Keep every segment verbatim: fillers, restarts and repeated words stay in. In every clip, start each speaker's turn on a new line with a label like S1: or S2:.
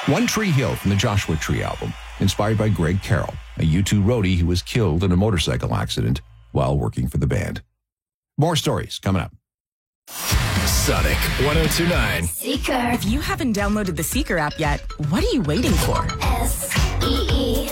S1: One Tree Hill from the Joshua Tree album, inspired by Greg Carroll, a U two roadie who was killed in a motorcycle accident while working for the band. More stories coming up.
S2: Sonic one oh two point nine.
S3: Seeker.
S4: If you haven't downloaded the Seeker app yet, what are you waiting for?
S3: S E E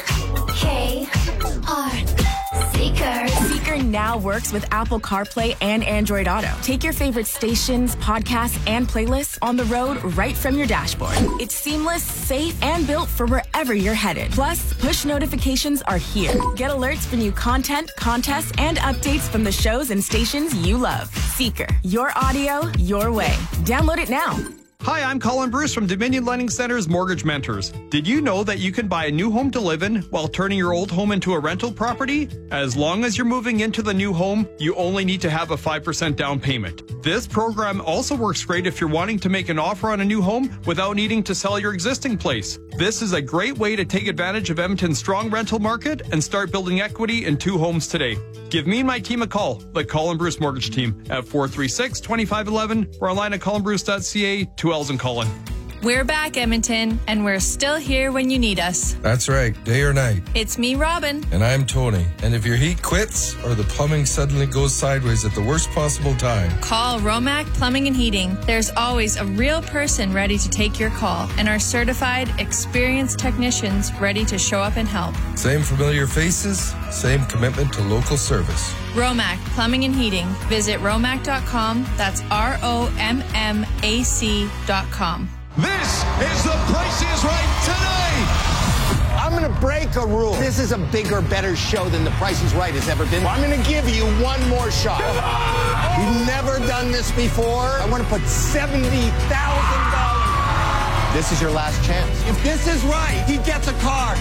S3: K R. Seeker.
S4: Seeker now works with Apple CarPlay and Android Auto. Take your favorite stations, podcasts, and playlists on the road right from your dashboard. It's seamless, safe, and built for wherever you're headed. Plus, push notifications are here. Get alerts for new content, contests, and updates from the shows and stations you love. Seeker. Your audio, your way. Download it now.
S5: Hi, I'm Colin Bruce from Dominion Lending Center's Mortgage Mentors. Did you know that you can buy a new home to live in while turning your old home into a rental property? As long as you're moving into the new home, you only need to have a five percent down payment. This program also works great if you're wanting to make an offer on a new home without needing to sell your existing place. This is a great way to take advantage of Edmonton's strong rental market and start building equity in two homes today. Give me and my team a call, the Colin Bruce Mortgage Team, at four three six, two five one one or online at colin bruce dot c a. Two L's and Colin.
S6: We're back, Edmonton, and we're still here when you need us.
S7: That's right, day or night.
S6: It's me, Robin.
S7: And I'm Tony. And if your heat quits or the plumbing suddenly goes sideways at the worst possible time,
S6: call Romac Plumbing and Heating. There's always a real person ready to take your call, and our certified, experienced technicians ready to show up and help.
S7: Same familiar faces, same commitment to local service.
S6: Romac Plumbing and Heating. Visit romac dot com. That's R O M M A C dot com.
S8: This is The Price is Right tonight.
S9: I'm going to break a rule. This is a bigger, better show than The Price is Right has ever been. I'm going to give you one more shot. You've never done this before. I want to put seventy thousand dollars. This is your last chance. If this is right, he gets a car.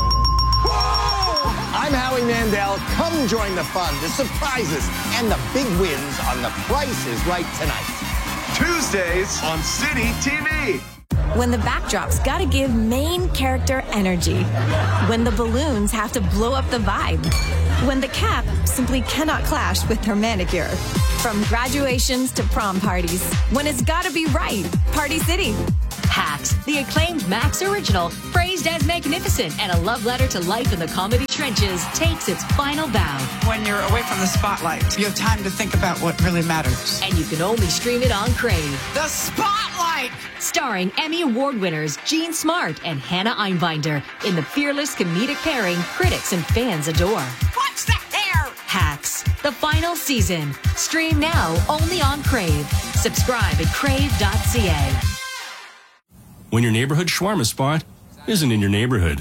S9: Whoa! I'm Howie Mandel. Come join the fun, the surprises, and the big wins on The Price is Right tonight.
S8: Tuesdays on City T V.
S10: When the backdrop's gotta give main character energy. When the balloons have to blow up the vibe. When the cap simply cannot clash with her manicure. From graduations to prom parties. When it's gotta be right. Party City.
S11: Hacks, the acclaimed Max original, praised as magnificent and a love letter to life in the comedy trenches, takes its final bow.
S12: When you're away from the spotlight, you have time to think about what really matters.
S11: And you can only stream it on Crave.
S12: The Spotlight!
S11: Starring Emmy Award winners Jean Smart and Hannah Einbinder in the fearless comedic pairing critics and fans adore.
S12: What's the hair?
S11: Hacks, the final season. Stream now only on Crave. Subscribe at crave dot c a.
S13: When your neighborhood shawarma spot isn't in your neighborhood.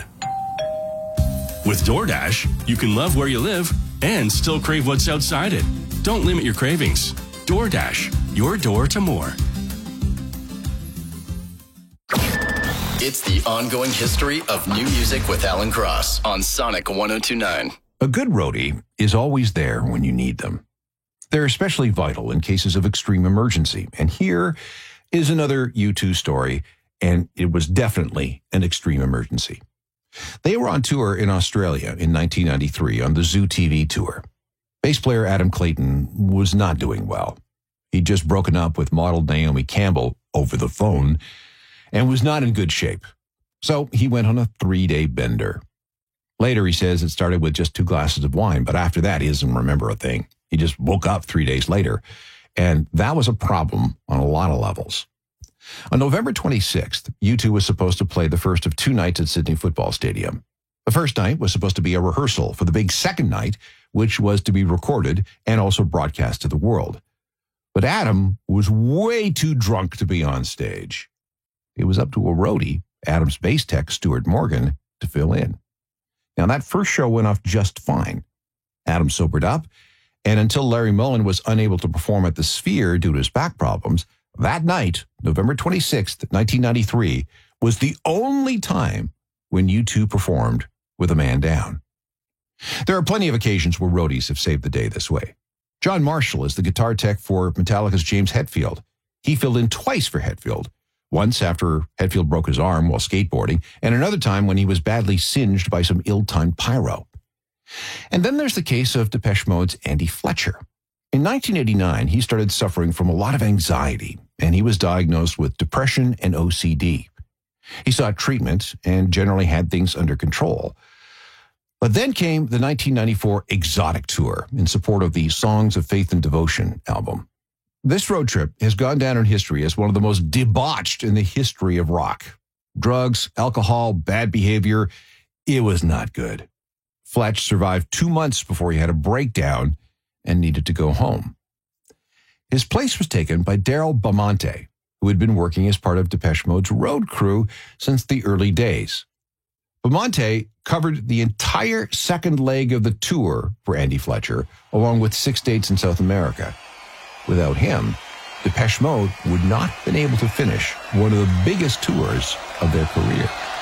S13: With DoorDash, you can love where you live and still crave what's outside it. Don't limit your cravings. DoorDash, your door to more.
S2: It's the ongoing history of new music with Alan Cross on Sonic one oh two point nine.
S1: A good roadie is always there when you need them. They're especially vital in cases of extreme emergency. And here is another U two story, and it was definitely an extreme emergency. They were on tour in Australia in nineteen ninety-three on the Zoo T V tour. Bass player Adam Clayton was not doing well. He'd just broken up with model Naomi Campbell over the phone and was not in good shape. So he went on a three-day bender. Later, he says it started with just two glasses of wine, but after that, he doesn't remember a thing. He just woke up three days later, and that was a problem on a lot of levels. On November twenty-sixth, U two was supposed to play the first of two nights at Sydney Football Stadium. The first night was supposed to be a rehearsal for the big second night, which was to be recorded and also broadcast to the world. But Adam was way too drunk to be on stage. It was up to a roadie, Adam's bass tech, Stuart Morgan, to fill in. Now, that first show went off just fine. Adam sobered up, and until Larry Mullen was unable to perform at the Sphere due to his back problems, that night, November twenty-sixth, nineteen ninety-three, was the only time when U two performed with a man down. There are plenty of occasions where roadies have saved the day this way. John Marshall is the guitar tech for Metallica's James Hetfield. He filled in twice for Hetfield, once after Hetfield broke his arm while skateboarding, and another time when he was badly singed by some ill-timed pyro. And then there's the case of Depeche Mode's Andy Fletcher. In nineteen eighty-nine, he started suffering from a lot of anxiety, and he was diagnosed with depression and O C D. He sought treatment and generally had things under control. But then came the nineteen ninety-four Exotic Tour in support of the Songs of Faith and Devotion album. This road trip has gone down in history as one of the most debauched in the history of rock. Drugs, alcohol, bad behavior. It was not good. Fletch survived two months before he had a breakdown and needed to go home. His place was taken by Daryl Bamonte, who had been working as part of Depeche Mode's road crew since the early days. Bamonte covered the entire second leg of the tour for Andy Fletcher, along with six dates in South America. Without him, Depeche Mode would not have been able to finish one of the biggest tours of their career.